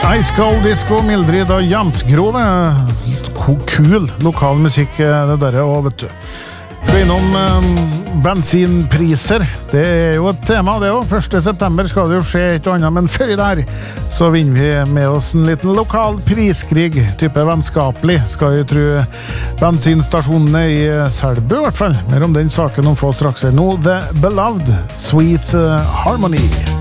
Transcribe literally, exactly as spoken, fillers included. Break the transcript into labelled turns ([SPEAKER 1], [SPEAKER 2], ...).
[SPEAKER 1] Ice Cold Disco, Mildrid og Jamtgrove. Kul lokal musikk det der, og vet du. Skal innom um, bensinpriser. Det er jo et tema, det også. første september skal det jo skje et og annet, men før i der så vinner vi med oss en liten lokal priskrig, type vennskapelig, skal vi tro bensinstasjonene i Selbu i hvert fall. Mer om den saken om få straks. Nå The Beloved, Sweet uh, Harmony.